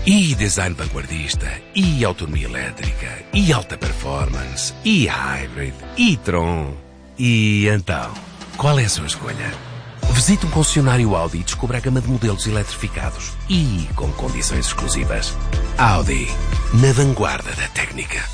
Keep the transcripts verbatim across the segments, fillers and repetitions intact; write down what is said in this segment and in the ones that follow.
E design vanguardista, e autonomia elétrica, e alta performance, e hybrid, e Tron. E então, qual é a sua escolha? Visite um concessionário Audi e descubra a gama de modelos eletrificados e com condições exclusivas. Audi, na vanguarda da técnica.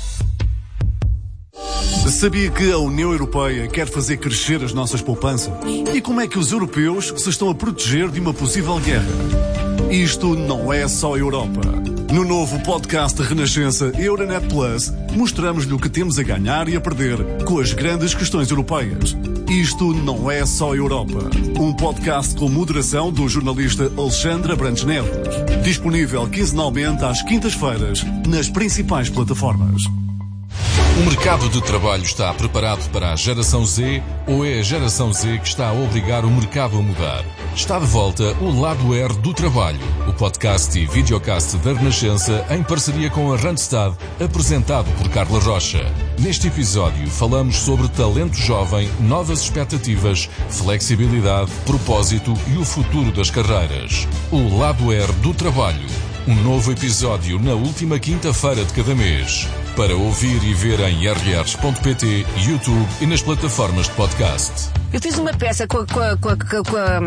Sabia que a União Europeia quer fazer crescer as nossas poupanças? E como é que os europeus se estão a proteger de uma possível guerra? Isto não é só Europa. No novo podcast Renascença Euronet Plus, mostramos-lhe o que temos a ganhar e a perder com as grandes questões europeias. Isto não é só Europa. Um podcast com moderação do jornalista Alexandre Abrantes Neves. Disponível quinzenalmente às quintas-feiras nas principais plataformas. O mercado de trabalho está preparado para a geração Z ou é a geração Z que está a obrigar o mercado a mudar? Está de volta o Lado R do Trabalho, o podcast e videocast da Renascença em parceria com a Randstad, apresentado por Carla Rocha. Neste episódio falamos sobre talento jovem, novas expectativas, flexibilidade, propósito e o futuro das carreiras. O Lado R do Trabalho. Um novo episódio na última quinta-feira de cada mês. Para ouvir e ver em r r s ponto p t, YouTube e nas plataformas de podcast. Eu fiz uma peça com a... Com a, com a, com a...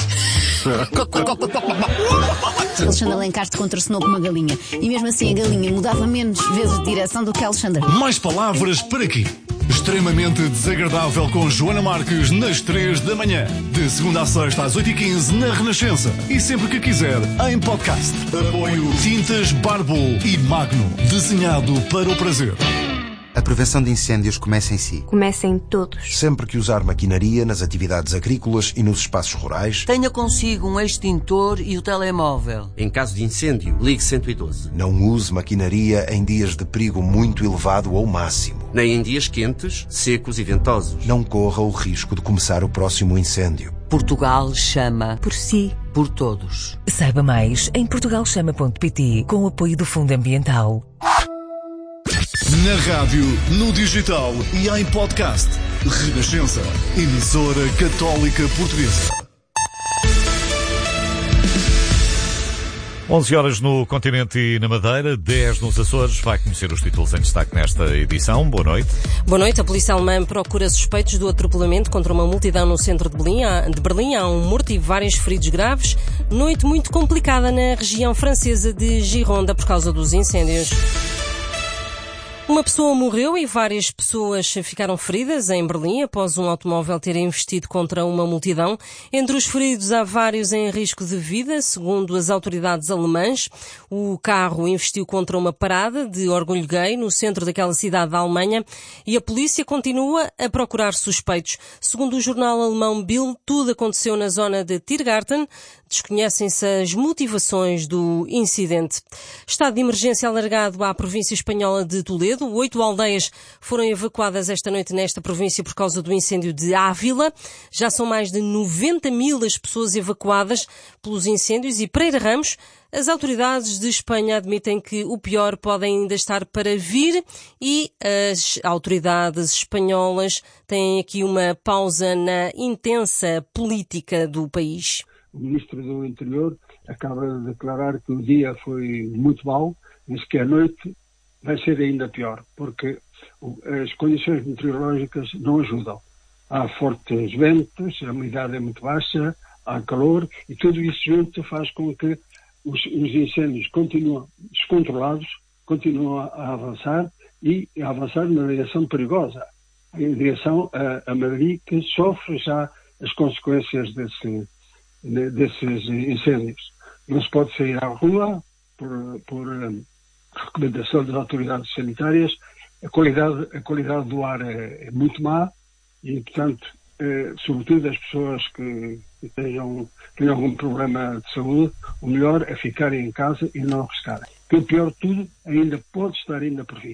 Alexandre Alencastre contracenou com uma galinha. E mesmo assim a galinha mudava menos vezes de direção do que Alexandre. Mais palavras para quê? Extremamente desagradável com Joana Marques nas três da manhã. De segunda a sexta às oito e quinze na Renascença. E sempre que quiser, em podcast. Apoio Tintas Barbo e Magno. Desenhado para o prazer. A prevenção de incêndios começa em si. Começa em todos. Sempre que usar maquinaria nas atividades agrícolas e nos espaços rurais, tenha consigo um extintor e o telemóvel. Em caso de incêndio, ligue cento e doze. Não use maquinaria em dias de perigo muito elevado ou máximo. Nem em dias quentes, secos e ventosos. Não corra o risco de começar o próximo incêndio. Portugal chama por si, por todos. Saiba mais em portugalchama ponto p t com o apoio do Fundo Ambiental. Na rádio, no digital e em podcast. Renascença, emissora católica portuguesa. onze horas no continente e na Madeira, dez nos Açores. Vai conhecer os títulos em destaque nesta edição. Boa noite. Boa noite. A polícia alemã procura suspeitos do atropelamento contra uma multidão no centro de Berlim. Há, de Berlim há um morto e vários feridos graves. Noite muito complicada na região francesa de Gironda por causa dos incêndios. Uma pessoa morreu e várias pessoas ficaram feridas em Berlim após um automóvel ter investido contra uma multidão. Entre os feridos há vários em risco de vida, segundo as autoridades alemãs. O carro investiu contra uma parada de orgulho gay no centro daquela cidade da Alemanha e a polícia continua a procurar suspeitos. Segundo o jornal alemão Bild, tudo aconteceu na zona de Tiergarten. Desconhecem-se as motivações do incidente. Estado de emergência alargado à província espanhola de Toledo. Oito aldeias foram evacuadas esta noite nesta província por causa do incêndio de Ávila. Já são mais de noventa mil as pessoas evacuadas pelos incêndios e Pereira Ramos, as autoridades de Espanha admitem que o pior pode ainda estar para vir e as autoridades espanholas têm aqui uma pausa na intensa política do país. O Ministro do Interior acaba de declarar que o dia foi muito mau, mas que a noite vai ser ainda pior, porque as condições meteorológicas não ajudam. Há fortes ventos, a umidade é muito baixa, há calor, e tudo isso junto faz com que os, os incêndios continuam descontrolados, continuam a avançar, e a avançar numa direção perigosa, em direção a, a Madrid, que sofre já as consequências desse, desses incêndios. Não se pode sair à rua por... por recomendação das autoridades sanitárias. A qualidade, a qualidade do ar é, é muito má e, portanto, é, sobretudo as pessoas que, que tenham, tenham algum problema de saúde, o melhor é ficarem em casa e não arriscarem. Que o pior de tudo ainda pode estar ainda por vir.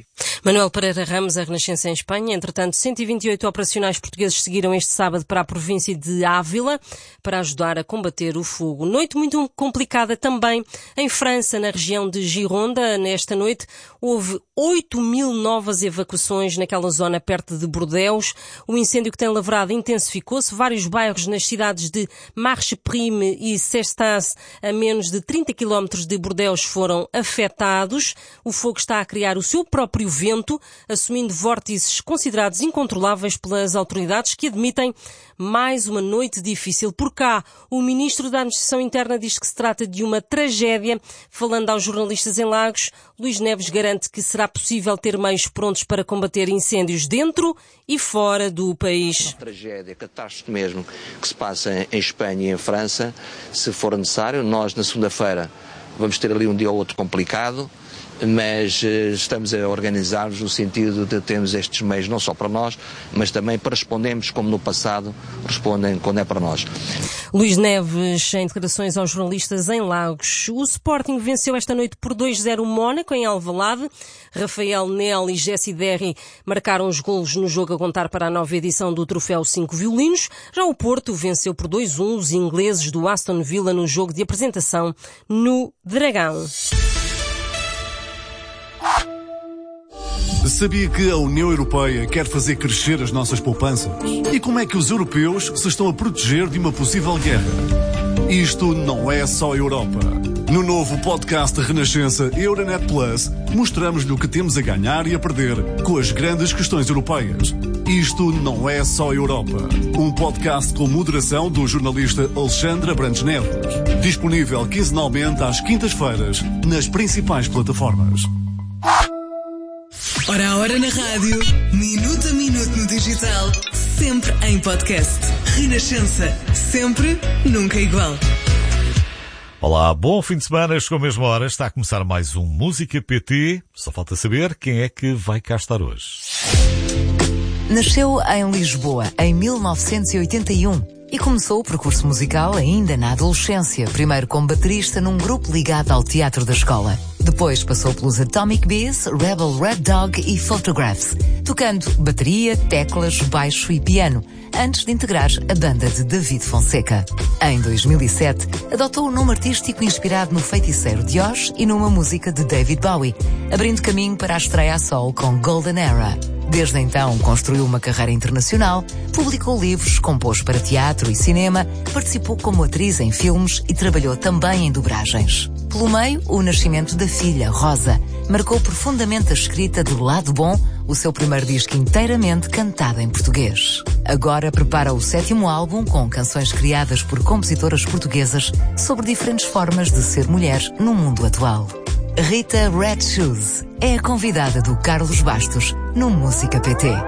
Manuel Pereira Ramos, a Renascença em Espanha. Entretanto, cento e vinte e oito operacionais portugueses seguiram este sábado para a província de Ávila para ajudar a combater o fogo. Noite muito complicada também em França, na região de Gironda. Nesta noite houve oito mil novas evacuações naquela zona perto de Bordeaux. O incêndio que tem lavrado intensificou-se. Vários bairros nas cidades de Marche-Prime e Cestas, a menos de trinta quilómetros de Bordeaux, foram afetados. O fogo está a criar o seu próprio vento, assumindo vórtices considerados incontroláveis pelas autoridades, que admitem mais uma noite difícil. Por cá, o Ministro da Administração Interna diz que se trata de uma tragédia. Falando aos jornalistas em Lagos, Luís Neves garante que será possível ter meios prontos para combater incêndios dentro e fora do país. Uma tragédia, catástrofe mesmo, que se passa em Espanha e em França. Se for necessário, nós na segunda-feira vamos ter ali um dia ou outro complicado, mas uh, estamos a organizar-nos no sentido de termos estes meios não só para nós, mas também para respondermos como no passado respondem quando é para nós. Luís Neves, em declarações aos jornalistas em Lagos. O Sporting venceu esta noite por dois a zero o Mónaco, em Alvalade. Rafael Nel e Jesse Derry marcaram os golos no jogo a contar para a nova edição do Troféu Cinco Violinos. Já o Porto venceu por dois a um os ingleses do Aston Villa no jogo de apresentação no Dragão. Sabia que a União Europeia quer fazer crescer as nossas poupanças? E como é que os europeus se estão a proteger de uma possível guerra? Isto não é só Europa. No novo podcast Renascença Euronet Plus, mostramos-lhe o que temos a ganhar e a perder com as grandes questões europeias. Isto não é só Europa. Um podcast com moderação do jornalista Alexandre Abrantes Neves. Disponível quinzenalmente às quintas-feiras nas principais plataformas. Hora a hora na rádio, minuto a minuto no digital, sempre em podcast. Renascença, sempre, nunca igual. Olá, bom fim de semana, chegou a mesma hora, está a começar mais um Música P T. Só falta saber quem é que vai cá estar hoje. Nasceu em Lisboa em mil novecentos e oitenta e um e começou o percurso musical ainda na adolescência, primeiro como baterista num grupo ligado ao teatro da escola. Depois passou pelos Atomic Bees, Rebel Red Dog e Photographs, tocando bateria, teclas, baixo e piano, antes de integrar a banda de David Fonseca. Em dois mil e sete, adotou o nome artístico inspirado no Feiticeiro de Oz e numa música de David Bowie, abrindo caminho para a estreia a solo com Golden Era. Desde então, construiu uma carreira internacional, publicou livros, compôs para teatro e cinema, participou como atriz em filmes e trabalhou também em dobragens. Pelo meio, o nascimento da filha, Rosa, marcou profundamente a escrita de Lado Bom, o seu primeiro disco inteiramente cantado em português. Agora prepara o sétimo álbum com canções criadas por compositoras portuguesas sobre diferentes formas de ser mulher no mundo atual. Rita Red Shoes é a convidada do Carlos Bastos no Música P T.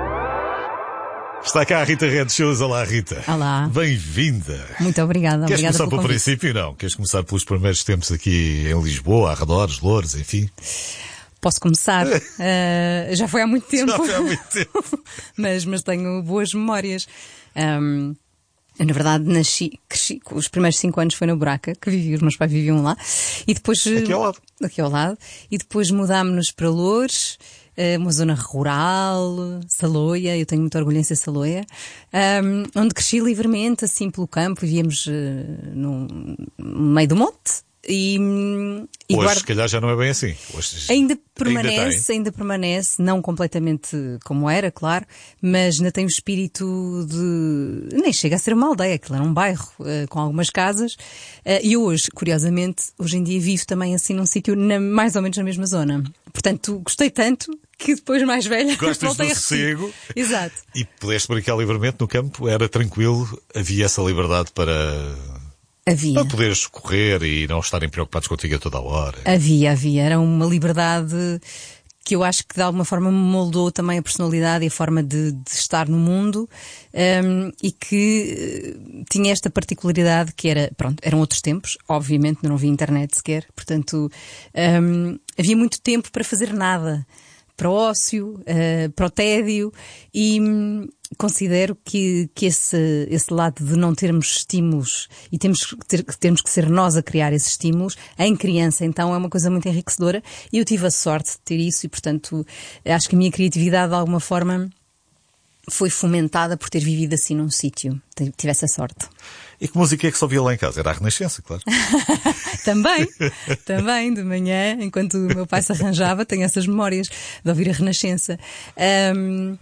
Está cá a Rita Red Shoes. Olá, Rita. Olá. Bem-vinda. Muito obrigada. Queres obrigada começar pelo convite. princípio? Não. Queres começar pelos primeiros tempos aqui em Lisboa, arredores, Loures, enfim? Posso começar? uh, já foi há muito tempo. Já foi há muito tempo. mas, mas tenho boas memórias. Um, eu, na verdade, nasci, cresci, os primeiros cinco anos foi na Buraca, que vivi, os meus pais viviam lá. E depois... Aqui ao lado. Aqui ao lado. E depois mudámos-nos para Loures, uma zona rural, Saloia, eu tenho muito orgulho em ser Saloia, um, onde cresci livremente, assim, pelo campo, vivíamos uh, no, no meio do monte. E, e hoje, guardo... se calhar, já não é bem assim. Hoje... Ainda permanece, ainda, ainda permanece, não completamente como era, claro, mas ainda tem o espírito de... Nem chega a ser uma aldeia, aquilo era um bairro uh, com algumas casas. Uh, e hoje, curiosamente, hoje em dia vivo também assim num sítio na, mais ou menos na mesma zona. Portanto, gostei tanto que depois mais velha gostas voltei do a sossego. Exato. E pudeste brincar livremente no campo, era tranquilo, havia essa liberdade para... Havia. Para poderes correr e não estarem preocupados contigo a toda a hora. Havia, havia. Era uma liberdade que eu acho que de alguma forma me moldou também a personalidade e a forma de, de estar no mundo, um, e que uh, tinha esta particularidade que era, pronto, eram outros tempos, obviamente não havia internet sequer, portanto um, havia muito tempo para fazer nada, para o ócio, uh, para o tédio, e, considero que, que esse, esse lado de não termos estímulos e temos que, ter, temos que ser nós a criar esses estímulos, em criança então é uma coisa muito enriquecedora e eu tive a sorte de ter isso e portanto acho que a minha criatividade de alguma forma foi fomentada por ter vivido assim num sítio, tive essa sorte. E que música é que só via lá em casa? Era a Renascença, claro. Também, também, de manhã, enquanto o meu pai se arranjava, tenho essas memórias de ouvir a Renascença. Um,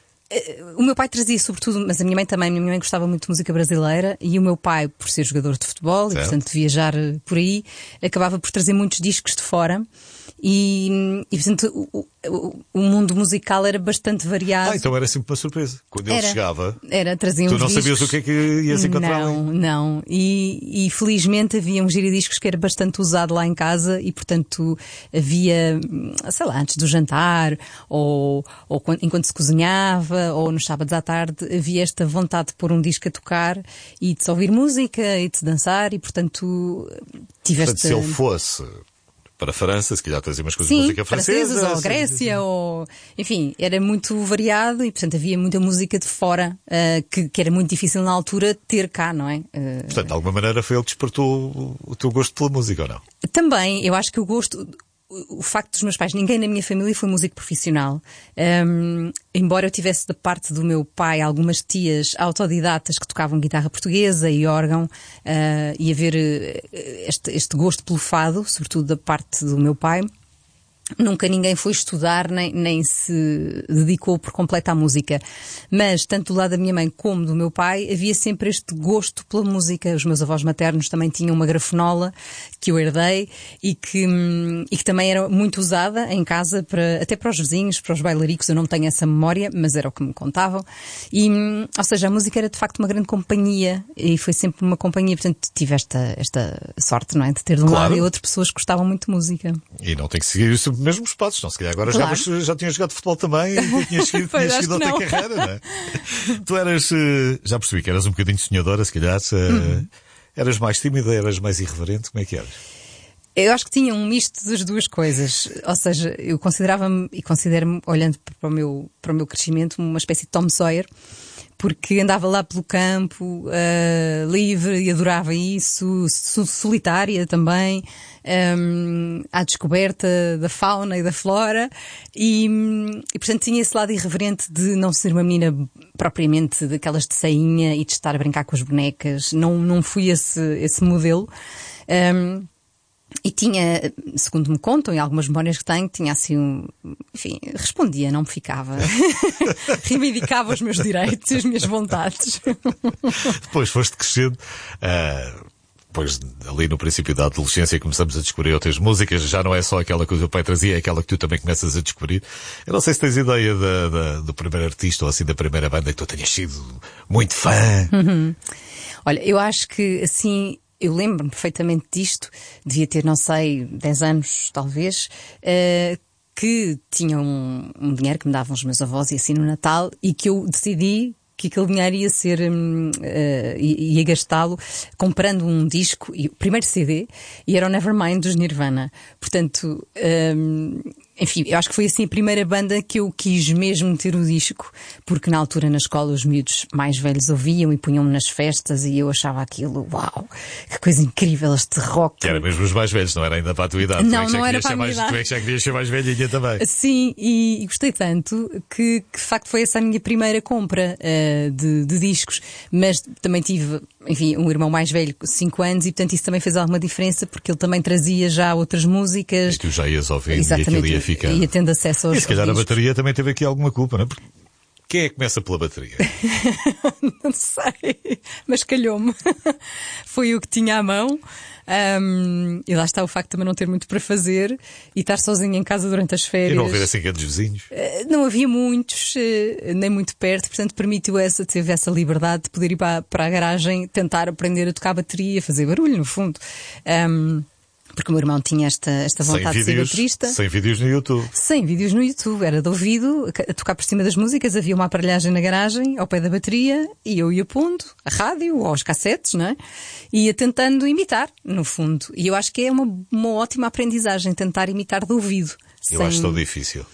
O meu pai trazia sobretudo, mas a minha mãe também, a minha mãe gostava muito de música brasileira e o meu pai, por ser jogador de futebol certo. E portanto viajar por aí, acabava por trazer muitos discos de fora e, e portanto o, o, o mundo musical era bastante variado. Ah, então era sempre uma surpresa. Quando era, ele chegava, era, trazia tu uns não discos. sabias o que é que ias encontrar Não, ali. não. E, e felizmente havia um giradiscos que era bastante usado lá em casa e portanto havia, sei lá, antes do jantar ou, ou enquanto se cozinhava ou nos sábados à tarde, havia esta vontade de pôr um disco a tocar e de se ouvir música e de se dançar e, portanto, tiveste... Portanto, se ele fosse para a França, se calhar trazia umas coisas sim, de música francesa... francesas, ou Grécia, sim, sim. ou... Enfim, era muito variado e, portanto, havia muita música de fora uh, que, que era muito difícil na altura ter cá, não é? Uh... Portanto, de alguma maneira foi ele que despertou o teu gosto pela música, ou não? Também, eu acho que o gosto... O facto dos meus pais, ninguém na minha família foi músico profissional. Um, embora eu tivesse da parte do meu pai algumas tias autodidatas que tocavam guitarra portuguesa e órgão, uh, e haver este, este gosto pelo fado, sobretudo da parte do meu pai, nunca ninguém foi estudar nem, nem se dedicou por completo à música. Mas, tanto do lado da minha mãe como do meu pai, havia sempre este gosto pela música. Os meus avós maternos também tinham uma grafenola que eu herdei e que, e que também era muito usada em casa, para, até para os vizinhos, para os bailaricos. Eu não tenho essa memória, mas era o que me contavam. E, ou seja, a música era de facto uma grande companhia e foi sempre uma companhia. Portanto, tive esta, esta sorte, não é? De ter de um claro. lado e outro pessoas que gostavam muito de música. E não tem que seguir isso mesmo os passos, não se calhar agora claro. já, já tinhas jogado futebol também e tinhas seguido, tinhas seguido outra não. carreira, não é? Tu eras, já percebi que eras um bocadinho sonhadora, se calhar, uhum. eras mais tímida, eras mais irreverente, como é que eras? Eu acho que tinha um misto das duas coisas, ou seja, eu considerava-me e considero-me, olhando para o meu, para o meu crescimento, uma espécie de Tom Sawyer, porque andava lá pelo campo, uh, livre, e adorava isso, solitária também, um, à descoberta da fauna e da flora, e, e portanto tinha esse lado irreverente de não ser uma menina propriamente daquelas de sainha e de estar a brincar com as bonecas, não, não fui esse, esse modelo. Um, E tinha, segundo me contam, e algumas memórias que tenho, tinha assim um... Enfim, respondia, não me ficava. Reivindicava os meus direitos e as minhas vontades. Depois foste crescendo. Uh, depois, ali no princípio da adolescência, começamos a descobrir outras músicas. Já não é só aquela que o teu pai trazia, é aquela que tu também começas a descobrir. Eu não sei se tens ideia da, da, do primeiro artista ou assim da primeira banda que tu tenhas sido muito fã. Uhum. Olha, eu acho que assim... Eu lembro-me perfeitamente disto, devia ter, não sei, dez anos, talvez, uh, que tinha um, um dinheiro que me davam os meus avós e assim no Natal, e que eu decidi que aquele dinheiro ia ser, um, uh, ia gastá-lo comprando um disco, e o primeiro C D, e era o Nevermind dos Nirvana. Portanto, um, enfim, eu acho que foi assim a primeira banda que eu quis mesmo ter o disco, porque na altura na escola os miúdos mais velhos ouviam e punham-me nas festas e eu achava aquilo, uau, que coisa incrível este rock. Que era mesmo os mais velhos, não era ainda para a tua idade. Não, tu é não era para a minha mais, idade. Tu é que já querias ser mais velhinha também. Sim, e, e gostei tanto que, que de facto foi essa a minha primeira compra uh, de, de discos, mas também tive, enfim, um irmão mais velho, cinco anos, e portanto isso também fez alguma diferença, porque ele também trazia já outras músicas. E tu já ias ouvindo. Exatamente. E aquilo ia ficar. Ia tendo acesso aos E se calhar discos. A bateria também teve aqui alguma culpa, não é? Porque quem é que começa pela bateria? Não sei, mas calhou-me. Foi o que tinha à mão. Um, e lá está o facto de também não ter muito para fazer e estar sozinha em casa durante as férias. E não haver assim grandes vizinhos? Uh, não havia muitos, uh, nem muito perto, portanto permitiu essa, teve essa liberdade de poder ir para, para a garagem, tentar aprender a tocar bateria, fazer barulho, no fundo. Um, Porque o meu irmão tinha esta, esta vontade sem vídeos, de ser baterista. Sem vídeos no YouTube. Sem vídeos no YouTube. Era de ouvido, a tocar por cima das músicas. Havia uma aparelhagem na garagem, ao pé da bateria, e eu ia pondo a rádio, ou aos cassetes, não é? E ia tentando imitar, no fundo. E eu acho que é uma, uma ótima aprendizagem, tentar imitar de ouvido. Eu sem... acho tão difícil.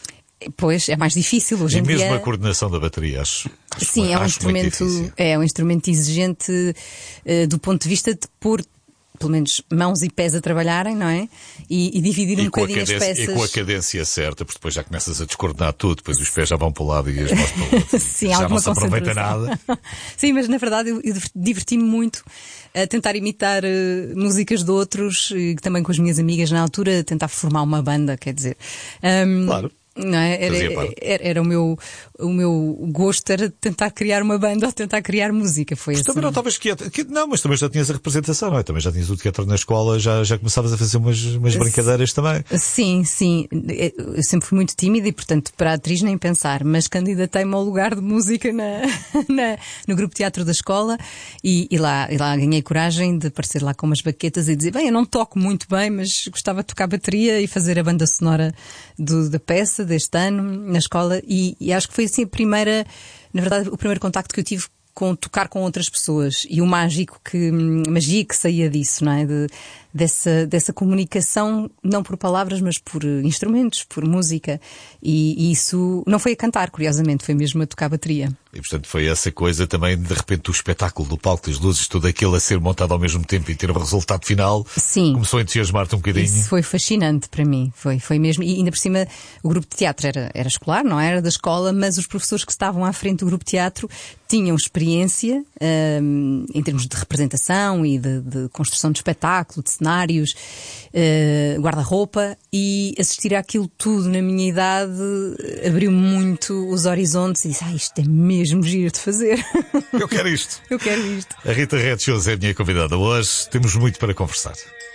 Pois, é mais difícil hoje e em dia. E mesmo a coordenação da bateria, acho. acho Sim, é um acho instrumento, é um instrumento exigente uh, do ponto de vista de pôr pelo menos mãos e pés a trabalharem, não é? E, e dividir e um bocadinho as peças. E com a cadência certa, porque depois já começas a descoordenar tudo, depois os pés já vão para o lado e as mãos para o outro. Sim, já alguma não se aproveita nada. Sim, mas na verdade eu, eu diverti-me muito a tentar imitar uh, músicas de outros, e também com as minhas amigas na altura, tentar formar uma banda, quer dizer. Um, claro. Não é? Era, era, era o meu, o meu gosto era tentar criar uma banda ou tentar criar música. Foi mas assim. Também não estavas quieta. Não, mas também já tinhas a representação, não é? Também já tinhas o teatro na escola, já, já começavas a fazer umas, umas brincadeiras também. Sim, sim. Eu sempre fui muito tímida e, portanto, para a atriz nem pensar, mas candidatei-me ao lugar de música na, na, no grupo de teatro da escola e, e, lá, e lá ganhei coragem de aparecer lá com umas baquetas e dizer, bem, eu não toco muito bem, mas gostava de tocar bateria e fazer a banda sonora do, da peça deste ano na escola e, e acho que foi assim a primeira, na verdade, o primeiro contacto que eu tive com tocar com outras pessoas e o mágico que, magia que saía disso, não é? De, dessa, dessa comunicação, não por palavras, mas por instrumentos, por música. E, e isso não foi a cantar, curiosamente, foi mesmo a tocar bateria. E portanto foi essa coisa também, de repente, o espetáculo do palco, das luzes, tudo aquilo a ser montado ao mesmo tempo e ter o resultado final. Sim. Começou a entusiasmar-te um bocadinho. Isso foi fascinante para mim, foi, foi mesmo. E ainda por cima, o grupo de teatro era, era escolar, não era da escola, mas os professores que estavam à frente do grupo de teatro tinham experiência um, em termos de representação e de, de construção de espetáculo, de cenários, uh, guarda-roupa, e assistir àquilo tudo na minha idade abriu muito os horizontes e disse, ah, isto é mesmo giro de fazer. Eu quero isto. Eu quero isto. A Rita Red Shows é a minha convidada hoje. Temos muito para conversar.